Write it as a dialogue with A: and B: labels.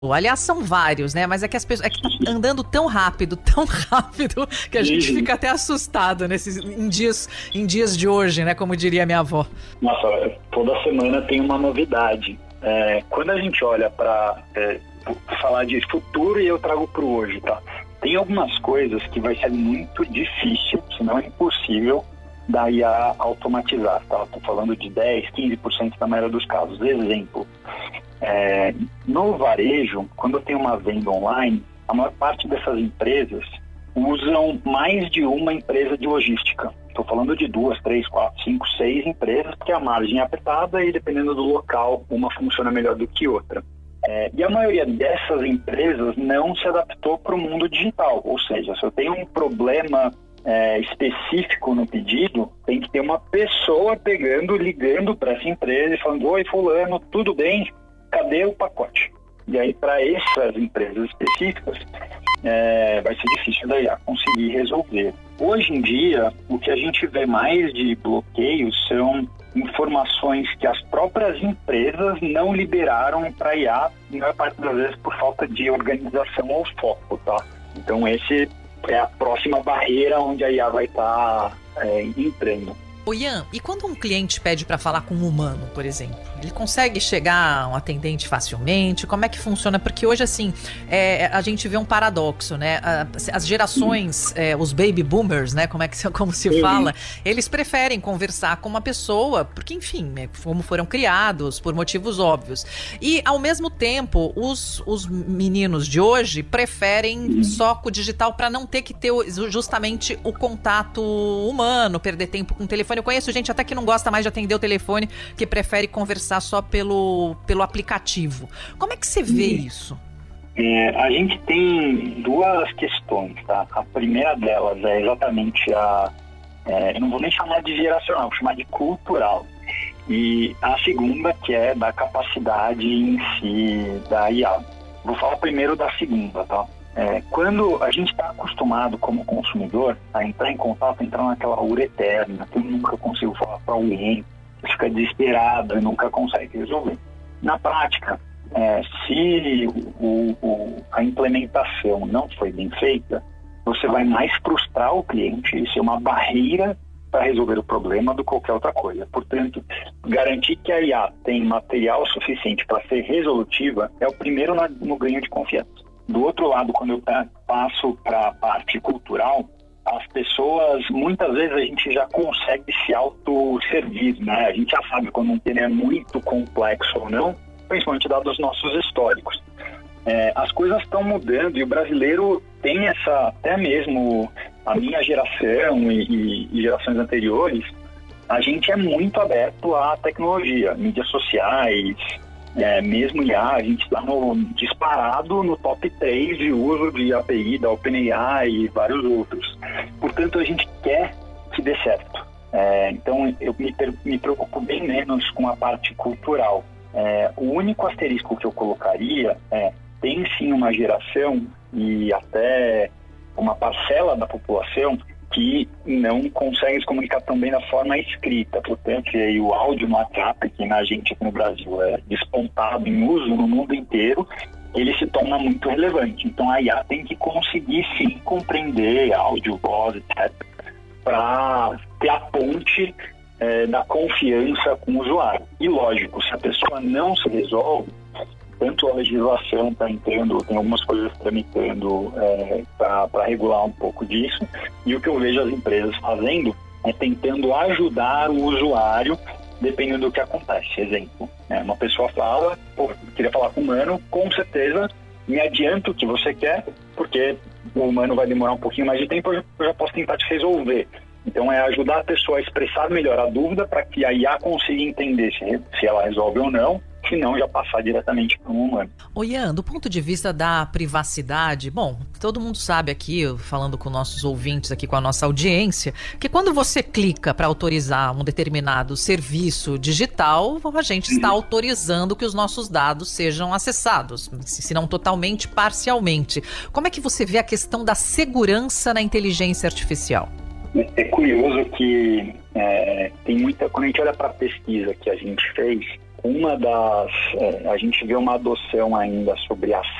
A: Aliás, são vários, né? Mas é que as pessoas, é que tá andando tão rápido, que a gente fica até assustado em dias de hoje, né? Como diria minha avó.
B: Nossa, toda semana tem uma novidade. Quando a gente olha para falar de futuro e eu trago para o hoje, tá? Tem algumas coisas que vai ser muito difícil, se não é impossível, da IA automatizar, tá? Estou falando de 10, 15% na maioria dos casos. Exemplo. No varejo, quando tem uma venda online, a maior parte dessas empresas usam mais de uma empresa de logística. Estou falando de 2, 3, 4, 5, 6 empresas, porque a margem é apertada e dependendo do local, uma funciona melhor do que outra. E a maioria dessas empresas não se adaptou para o mundo digital, ou seja, se eu tenho um problema específico no pedido, tem que ter uma pessoa ligando para essa empresa e falando: oi fulano, tudo bem? Cadê o pacote? E aí, para essas empresas específicas, vai ser difícil da IA conseguir resolver. Hoje em dia, o que a gente vê mais de bloqueios são informações que as próprias empresas não liberaram para a IA, na maior parte das vezes por falta de organização ou foco, tá? Então, esse é a próxima barreira onde a IA vai estar entrando.
A: Ô Ian, e quando um cliente pede para falar com um humano, por exemplo, ele consegue chegar a um atendente facilmente? Como é que funciona? Porque hoje, assim, a gente vê um paradoxo, né? As gerações, os baby boomers, né? Como se fala, eles preferem conversar com uma pessoa, porque, enfim, como foram criados, por motivos óbvios. E, ao mesmo tempo, os meninos de hoje preferem só com o digital para não ter que ter justamente o contato humano, perder tempo com o telefone. Eu conheço gente até que não gosta mais de atender o telefone, que prefere conversar só pelo aplicativo. Como é que você vê isso?
B: A gente tem duas questões, tá? A primeira delas é exatamente eu não vou nem chamar de geracional, vou chamar de cultural. E a segunda, que é da capacidade em si da IA. Vou falar primeiro da segunda, tá? Quando a gente está acostumado como consumidor a entrar em contato, entrar naquela ura eterna, que eu nunca consigo falar para alguém, fica desesperado e nunca consegue resolver. Na prática, se a implementação não foi bem feita, você vai mais frustrar o cliente e ser uma barreira para resolver o problema do que qualquer outra coisa. Portanto, garantir que a IA tem material suficiente para ser resolutiva é o primeiro no ganho de confiança. Do outro lado, quando eu passo para a parte cultural, as pessoas, muitas vezes a gente já consegue se autosservir, né? A gente já sabe quando um tema é muito complexo ou não, principalmente dados os nossos históricos. As coisas estão mudando e o brasileiro tem até mesmo a minha geração e gerações anteriores, a gente é muito aberto à tecnologia, mídias sociais, mesmo IA, a gente está disparado no top 3 de uso de API da OpenAI e vários outros. Portanto, a gente quer que dê certo. Então, eu me preocupo bem menos com a parte cultural. O único asterisco que eu colocaria tem sim uma geração e até uma parcela da população que não consegue se comunicar tão bem da forma escrita. Portanto, aí o áudio no WhatsApp, que na gente aqui no Brasil é despontado em uso no mundo inteiro, ele se torna muito relevante. Então, a IA tem que conseguir, sim, compreender áudio, voz, etc., para ter a ponte da confiança com o usuário. E, lógico, se a pessoa não se resolve, tanto a legislação está entrando, tem algumas coisas tramitando para regular um pouco disso, e o que eu vejo as empresas fazendo é tentando ajudar o usuário dependendo do que acontece. Exemplo, uma pessoa fala, queria falar com o humano, com certeza me adianta o que você quer, porque o humano vai demorar um pouquinho mais de tempo, eu já posso tentar te resolver. Então, é ajudar a pessoa a expressar melhor a dúvida para que a IA consiga entender se ela resolve ou não, se não já passar diretamente para um humano.
A: Ô Ian, do ponto de vista da privacidade, bom, todo mundo sabe aqui, falando com nossos ouvintes aqui, com a nossa audiência, que quando você clica para autorizar um determinado serviço digital, a gente está autorizando que os nossos dados sejam acessados, se não totalmente, parcialmente. Como é que você vê a questão da segurança na inteligência artificial?
B: É curioso que tem muita... Quando a gente olha para a pesquisa que a gente fez, a gente vê uma adoção ainda sobre a